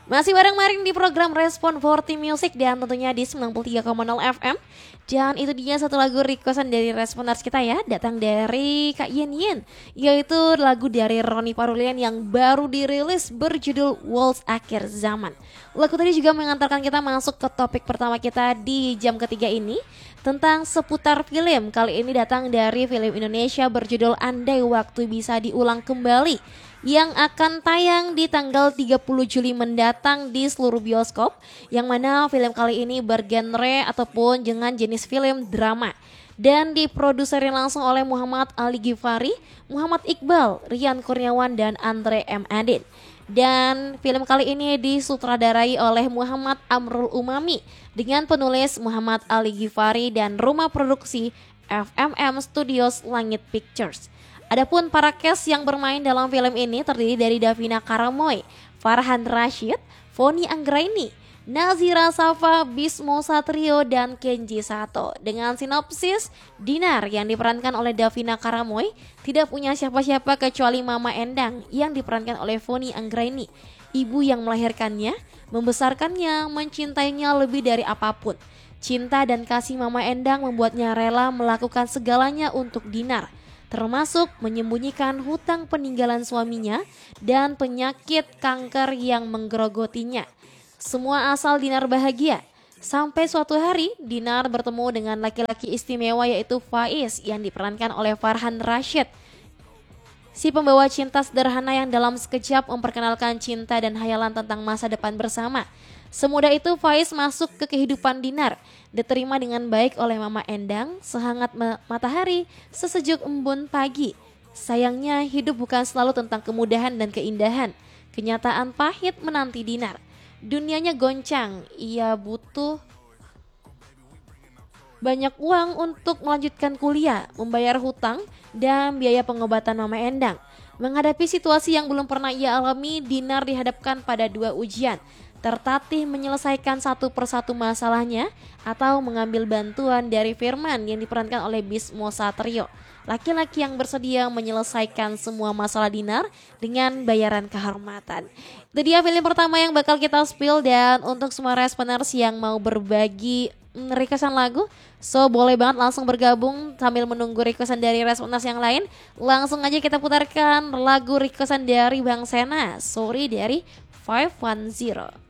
Masih bareng Maring di program Respon 40 Music dan tentunya di 93,0 FM. Dan itu dia satu lagu requestan dari Responders kita ya, datang dari Kak Yen Yen, yaitu lagu dari Roni Parulian yang baru dirilis berjudul Waltz Akhir Zaman. Lagu tadi juga mengantarkan kita masuk ke topik pertama kita di jam ketiga ini tentang seputar film. Kali ini datang dari film Indonesia berjudul Andai Waktu Bisa Diulang Kembali yang akan tayang di tanggal 30 Juli mendatang di seluruh bioskop, yang mana film kali ini bergenre ataupun dengan jenis film drama dan diproduserin langsung oleh Muhammad Ali Ghifari, Muhammad Iqbal, Rian Kurniawan dan Andre M. Adin. Dan film kali ini disutradarai oleh Muhammad Amrul Umami dengan penulis Muhammad Ali Ghifari dan rumah produksi FMM Studios Langit Pictures. Adapun para cast yang bermain dalam film ini terdiri dari Davina Karamoy, Farhan Rashid, Foni Anggraini, Nazira Safa, Bismo Satrio, dan Kenji Sato. Dengan sinopsis, Dinar yang diperankan oleh Davina Karamoy tidak punya siapa-siapa kecuali Mama Endang yang diperankan oleh Foni Anggraini. Ibu yang melahirkannya, membesarkannya, mencintainya lebih dari apapun. Cinta dan kasih Mama Endang membuatnya rela melakukan segalanya untuk Dinar, termasuk menyembunyikan hutang peninggalan suaminya dan penyakit kanker yang menggerogotinya. Semua asal Dinar bahagia. Sampai suatu hari Dinar bertemu dengan laki-laki istimewa yaitu Faiz yang diperankan oleh Farhan Rashid. Si pembawa cinta sederhana yang dalam sekejap memperkenalkan cinta dan hayalan tentang masa depan bersama. Semudah itu Faiz masuk ke kehidupan Dinar, diterima dengan baik oleh Mama Endang, sehangat matahari, sesejuk embun pagi. Sayangnya hidup bukan selalu tentang kemudahan dan keindahan. Kenyataan pahit menanti Dinar. Dunianya goncang, ia butuh banyak uang untuk melanjutkan kuliah, membayar hutang, dan biaya pengobatan Mama Endang. Menghadapi situasi yang belum pernah ia alami, Dinar dihadapkan pada dua ujian: tertatih menyelesaikan satu persatu masalahnya atau mengambil bantuan dari Firman yang diperankan oleh Bismo Satrio, laki-laki yang bersedia menyelesaikan semua masalah Dinar dengan bayaran kehormatan. Itu dia film pertama yang bakal kita spill, dan untuk semua responders yang mau berbagi requestan lagu, so boleh banget langsung bergabung sambil menunggu requestan dari responders yang lain. Langsung aja kita putarkan lagu requestan dari Bang Sena, Sorry dari 510.